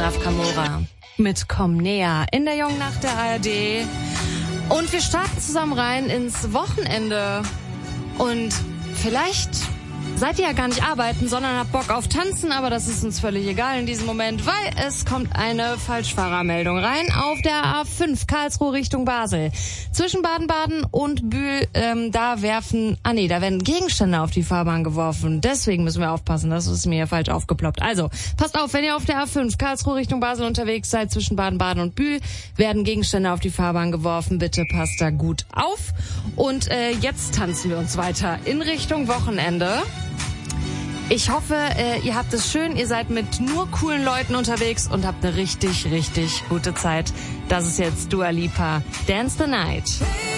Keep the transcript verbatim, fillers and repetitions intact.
Raf Kamora mit Komm näher in der Jungen Nacht der A R D. Und wir starten zusammen rein ins Wochenende. Und vielleicht seid ihr ja gar nicht arbeiten, sondern habt Bock auf Tanzen, aber das ist uns völlig egal in diesem Moment, weil es kommt eine Falschfahrermeldung rein auf der A fünf Karlsruhe Richtung Basel. Zwischen Baden-Baden und Bühl, ähm, da werfen, ah nee, da werden Gegenstände auf die Fahrbahn geworfen. Deswegen müssen wir aufpassen, das ist mir hier falsch aufgeploppt. Also, passt auf, wenn ihr auf der A fünf Karlsruhe Richtung Basel unterwegs seid, zwischen Baden-Baden und Bühl, werden Gegenstände auf die Fahrbahn geworfen. Bitte passt da gut auf. Und äh, jetzt tanzen wir uns weiter in Richtung Wochenende. Ich hoffe, äh, ihr habt es schön, ihr seid mit nur coolen Leuten unterwegs und habt eine richtig, richtig gute Zeit. Das ist jetzt Dua Lipa, Dance the Night.